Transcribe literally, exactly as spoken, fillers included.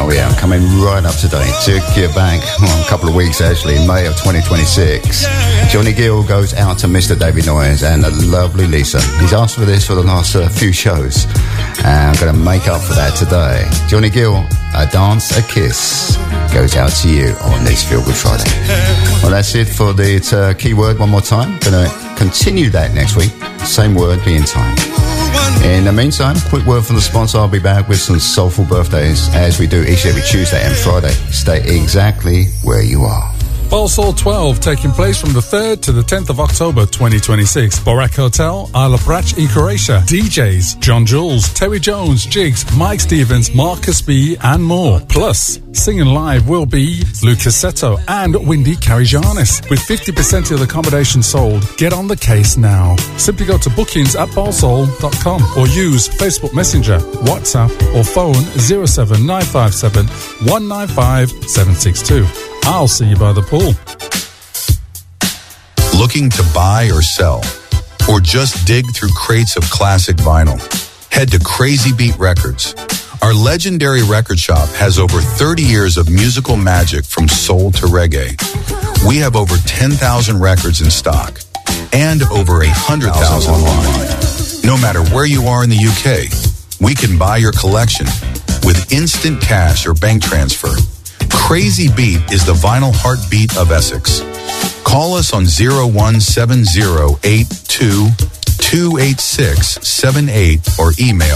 Oh yeah, coming right up to date. Took you back well, a couple of weeks actually, May of twenty twenty-six. Johnny Gill goes out to Mister David Noyes and the lovely Lisa. He's asked for this for the last uh, few shows. And I'm going to make up for that today. Johnny Gill, A Dance, A Kiss goes out to you on this Feel Good Friday. Well, that's it for the uh, keyword one more time. Going to continue that next week. Same word, be in time. In the meantime, quick word from the sponsor. I'll be back with some soulful birthdays as we do each and every Tuesday and Friday. Stay exactly where you are. Balsall twelve, taking place from the third to the tenth of October twenty twenty-six. Borac Hotel, Isle of Brach in Croatia. D Js, John Jules, Terry Jones, Jigs, Mike Stevens, Marcus B and more. Plus, singing live will be Lucas Seto and Windy Karijanis. With fifty percent of the accommodation sold, get on the case now. Simply go to bookings at balsall dot com or use Facebook Messenger, WhatsApp or phone zero seven nine five seven one nine five seven six two. I'll see you by the pool. Looking to buy or sell, or just dig through crates of classic vinyl? Head to Crazy Beat Records. Our legendary record shop has over thirty years of musical magic from soul to reggae. We have over ten thousand records in stock and over one hundred thousand online. No matter where you are in the U K, we can buy your collection with instant cash or bank transfer. Crazy Beat is the vinyl heartbeat of Essex. Call us on zero one seven zero eight two two eight six seven eight or email